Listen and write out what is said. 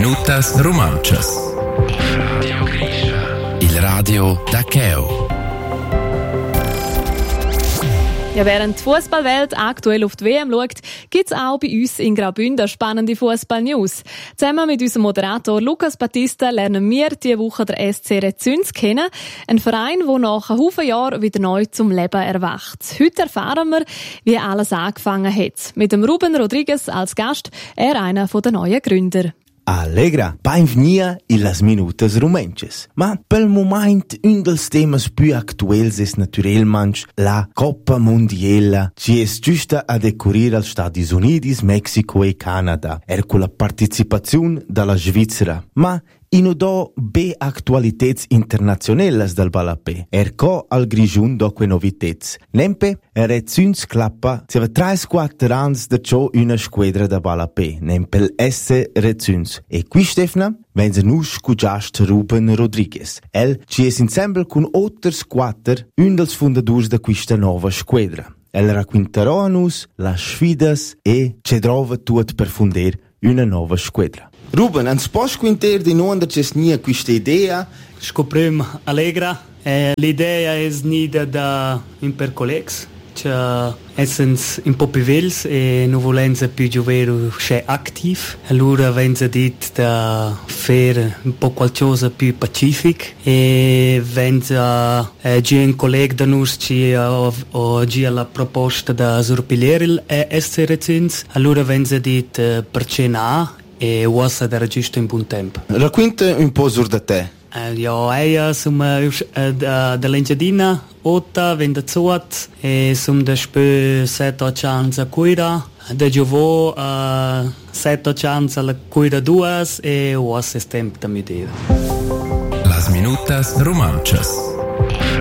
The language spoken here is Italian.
minutas romanchas. Il radio da Cheo. Ja, während die Fußballwelt aktuell auf die WM schaut, gibt es auch bei uns in Graubünden spannende Fußball-News. Zusammen mit unserem Moderator Lukas Battista lernen wir diese Woche der SC Rezüns kennen. Ein Verein, der nach einem Haufen Jahren wieder neu zum Leben erwacht. Heute erfahren wir, wie alles angefangen hat. Mit dem Ruben Rodriguez als Gast, er einer der neuen Gründer. Allegra, benvenuti in las minutas romanches. Ma pel moment un dels temas più actuels es naturalmente la Coppa Mondiale, che es giusta a decorrer als Stati Uniti, Mexico e Canada, con la partecipazione dalla Svizzera. Ma ino be actualitets internazionelles del balapè. Co al grigiun doque novitets. Nempe Rezüns clappa seva 3-4 ans da ciò una squadra da balapè. Nempel S Rezüns. E qui Stefna vense nus cugiast Ruben Rodriguez. Ci es insieme con otters 4 un dels fundadors da questa nova squadra. Racquinterò a nus las sfidas e ce trova tuot per fonder una nova squadra. Ruben, ans pots quinter di non c'è nia questa idea? Scoprim Allegra. L'idea è nida da un per collegs, che essens un po' più vels e non volenza più giovere c'è activ. Allora venza dit da fare un po' qualcosa più pacific e venza un collega da noi ci ha la proposta da sorpigliare il SC Rezüns. Allora venza dit perché no e uossa da giusto in buon tempo. Racconta un po' sur da te. Ja, som da l'Engiadina, 8, vende zuot, e som da spö 7-8 anni a cuira, da giovò 7-8 anni alla cuira 2 e uossa è tempo da mi dire. Las minutas romanchas.